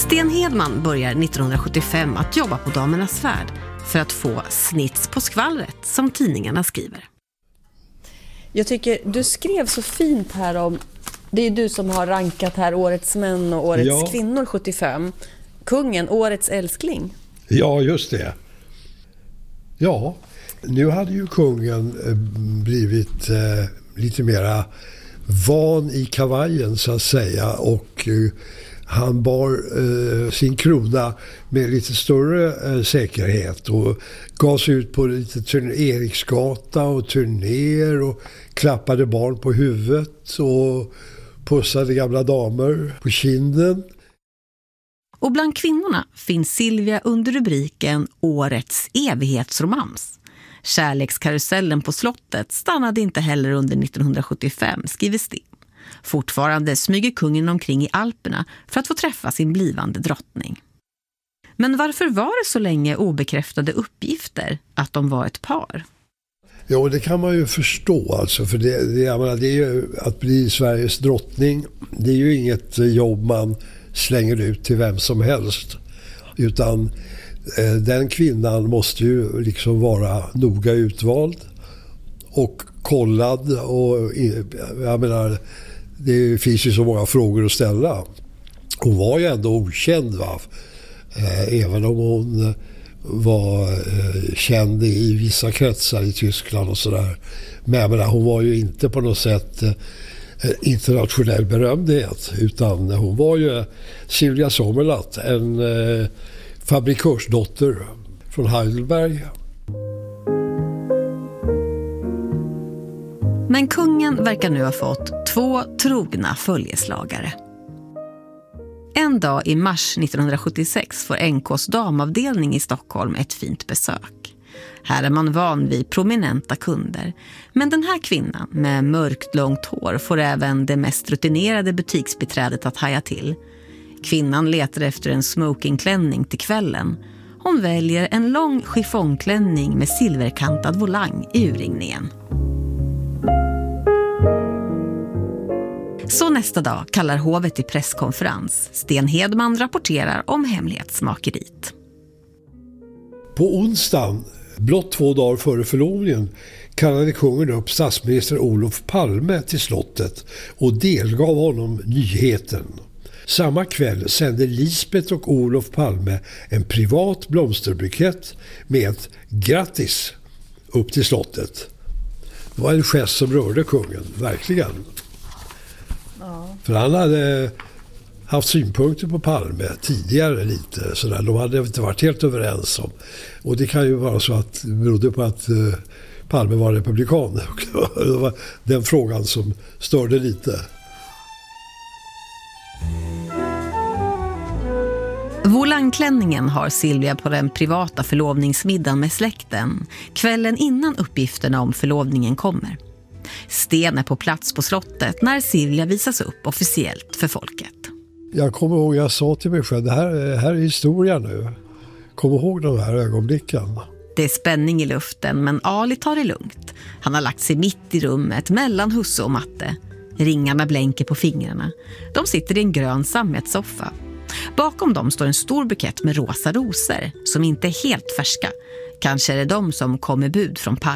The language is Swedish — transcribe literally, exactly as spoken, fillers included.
Sten Hedman börjar nittonhundrasjuttiofem att jobba på Damernas Värld för att få snits på skvallret, som tidningarna skriver. Jag tycker du skrev så fint här om, det är du som har rankat här årets män och årets ja. kvinnor sjuttiofem. Kungen, årets älskling. Ja, just det. Ja, nu hade ju kungen blivit eh, lite mera van i kavajen så att säga, och eh, han bar eh, sin krona med lite större eh, säkerhet och gav sig ut på lite turn- Eriksgata och turnéer och klappade barn på huvudet och pussade gamla damer på kinden. Och bland kvinnorna finns Silvia under rubriken Årets evighetsromans. Kärlekskarusellen på slottet stannade inte heller under nittonhundrasjuttiofem, skriver Sten. Fortfarande smyger kungen omkring i Alperna för att få träffa sin blivande drottning. Men varför var det så länge obekräftade uppgifter att de var ett par? Ja, det kan man ju förstå alltså, för det, det, jag menar, det är ju att bli Sveriges drottning, det är ju inget jobb man slänger ut till vem som helst, utan eh, den kvinnan måste ju liksom vara noga utvald och kollad, och jag menar, det finns ju så många frågor att ställa. Hon var ju ändå okänd, va? Eh, även om hon var eh, känd i vissa kretsar i Tyskland och sådär. Men jag menar, hon var ju inte på något sätt eh, internationell berömdhet, utan hon var ju Silvia Sommerlath, en eh, fabrikörsdotter från Heidelberg. Men kungen verkar nu ha fått två trogna följeslagare. En dag i mars nittonhundrasjuttiosex får N K:s damavdelning i Stockholm ett fint besök. Här är man van vid prominenta kunder. Men den här kvinnan med mörkt långt hår får även det mest rutinerade butiksbiträdet att haja till. Kvinnan letar efter en smokingklänning till kvällen. Hon väljer en lång chiffongklänning med silverkantad volang i urringningen. Så nästa dag kallar hovet till presskonferens. Sten Hedman rapporterar om hemlighetsmakeriet. På onsdagen, blott två dagar före förlovningen, kallade kungen upp statsminister Olof Palme till slottet och delgav honom nyheten. Samma kväll sände Lisbeth och Olof Palme en privat blomsterbukett med ett grattis upp till slottet. Det var en gest som rörde kungen, verkligen. Ja. För han hade haft synpunkter på Palme tidigare lite. Så där. De hade inte varit helt överens om. Och det kan ju vara så att det berodde på att uh, Palme var republikan. Det var den frågan som störde lite. Volangklänningen har Silvia på den privata förlovningsmiddagen med släkten, kvällen innan uppgifterna om förlovningen kommer. Sten är på plats på slottet när Silvia visas upp officiellt för folket. Jag kommer ihåg, jag sa till mig själv, det här, här är historia nu. Kom ihåg de här ögonblicken. Det är spänning i luften, men Ali tar det lugnt. Han har lagt sig mitt i rummet mellan husse och matte. Ringarna blänker på fingrarna. De sitter i en grön sammetssoffa. Bakom dem står en stor bukett med rosa rosor som inte är helt färska. Kanske är det de som kommer bud från Palme.